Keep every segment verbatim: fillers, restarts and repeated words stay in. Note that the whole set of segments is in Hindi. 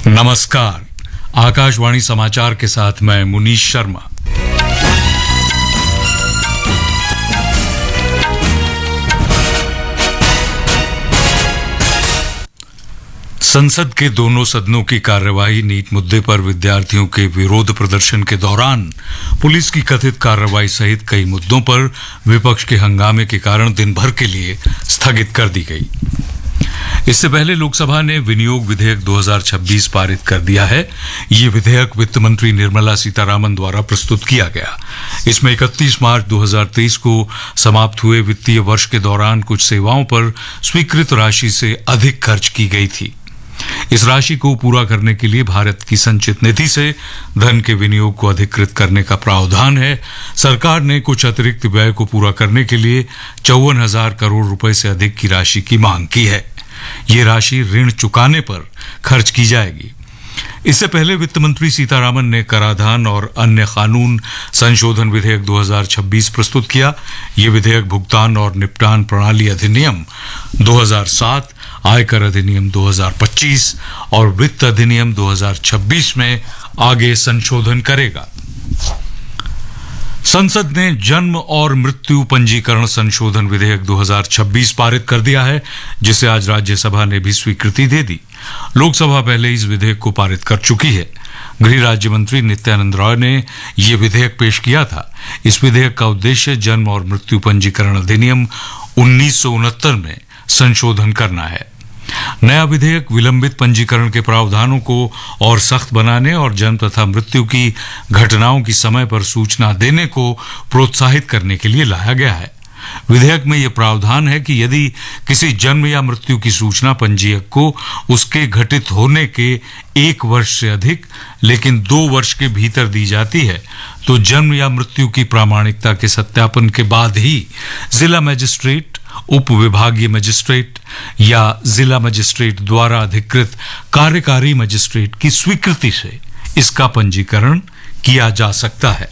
नमस्कार, आकाशवाणी समाचार के साथ मैं मुनीश शर्मा। संसद के दोनों सदनों की कार्यवाही नीट मुद्दे पर विद्यार्थियों के विरोध प्रदर्शन के दौरान पुलिस की कथित कार्रवाई सहित कई मुद्दों पर विपक्ष के हंगामे के कारण दिन भर के लिए स्थगित कर दी गई। इससे पहले लोकसभा ने विनियोग विधेयक दो हज़ार छब्बीस पारित कर दिया है। ये विधेयक वित्त मंत्री निर्मला सीतारामन द्वारा प्रस्तुत किया गया। इसमें इकतीस मार्च दो हज़ार तेईस को समाप्त हुए वित्तीय वर्ष के दौरान कुछ सेवाओं पर स्वीकृत राशि से अधिक खर्च की गई थी। इस राशि को पूरा करने के लिए भारत की संचित निधि से धन के विनियोग को अधिकृत करने का प्रावधान है। सरकार ने कुछ अतिरिक्त व्यय को पूरा करने के लिए चौवन हजार करोड़ रुपए से अधिक की राशि की मांग की है। ये राशि ऋण चुकाने पर खर्च की जाएगी। इससे पहले वित्त मंत्री सीतारामन ने कराधान और अन्य कानून संशोधन विधेयक दो हज़ार छब्बीस प्रस्तुत किया। ये विधेयक भुगतान और निपटान प्रणाली अधिनियम दो हज़ार सात, आयकर अधिनियम दो हज़ार पच्चीस और वित्त अधिनियम दो हज़ार छब्बीस में आगे संशोधन करेगा। संसद ने जन्म और मृत्यु पंजीकरण संशोधन विधेयक दो हज़ार छब्बीस पारित कर दिया है, जिसे आज राज्यसभा ने भी स्वीकृति दे दी। लोकसभा पहले इस विधेयक को पारित कर चुकी है। गृह राज्य मंत्री नित्यानंद राय ने यह विधेयक पेश किया था। इस विधेयक का उद्देश्य जन्म और मृत्यु पंजीकरण अधिनियम उन्नीस सौ उनहत्तर में संशोधन करना है। नया विधेयक विलंबित पंजीकरण के प्रावधानों को और सख्त बनाने और जन्म तथा मृत्यु की घटनाओं की समय पर सूचना देने को प्रोत्साहित करने के लिए लाया गया है। विधेयक में यह प्रावधान है कि यदि किसी जन्म या मृत्यु की सूचना पंजीयक को उसके घटित होने के एक वर्ष से अधिक लेकिन दो वर्ष के भीतर दी जाती है, तो जन्म या मृत्यु की प्रामाणिकता के सत्यापन के बाद ही जिला मजिस्ट्रेट, उप विभागीय मजिस्ट्रेट या जिला मजिस्ट्रेट द्वारा अधिकृत कार्यकारी मजिस्ट्रेट की स्वीकृति से इसका पंजीकरण किया जा सकता है।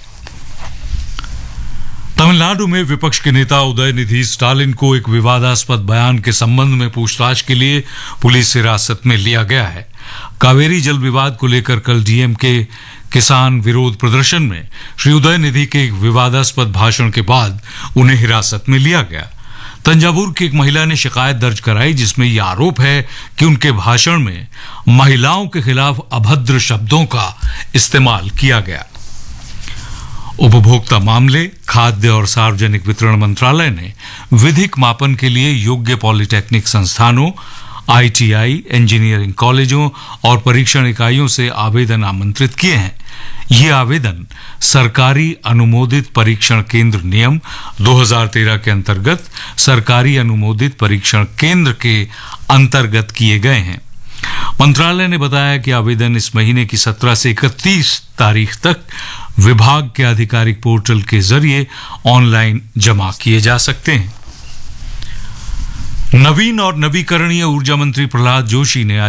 तमिलनाडु में विपक्ष के नेता उदयनिधि स्टालिन को एक विवादास्पद बयान के संबंध में पूछताछ के लिए पुलिस हिरासत में लिया गया है। कावेरी जल विवाद को लेकर कल डीएमके किसान विरोध प्रदर्शन में श्री उदयनिधि के एक विवादास्पद भाषण के बाद उन्हें हिरासत में लिया गया। तंजावुर की एक महिला ने शिकायत दर्ज कराई, जिसमें यह आरोप है कि उनके भाषण में महिलाओं के खिलाफ अभद्र शब्दों का इस्तेमाल किया गया। उपभोक्ता मामले, खाद्य और सार्वजनिक वितरण मंत्रालय ने विधिक मापन के लिए योग्य पॉलिटेक्निक संस्थानों, आईटीआई, इंजीनियरिंग कॉलेजों और परीक्षण इकाइयों से आवेदन आमंत्रित किए हैं। ये आवेदन सरकारी अनुमोदित परीक्षण केंद्र नियम दो हज़ार तेरह के अंतर्गत सरकारी अनुमोदित परीक्षण केंद्र के अंतर्गत किए गए हैं। मंत्रालय ने बताया कि आवेदन इस महीने की सत्रह से इकतीस तारीख तक विभाग के आधिकारिक पोर्टल के जरिए ऑनलाइन जमा किए जा सकते हैं। नवीन और नवीकरणीय ऊर्जा मंत्री प्रहलाद जोशी ने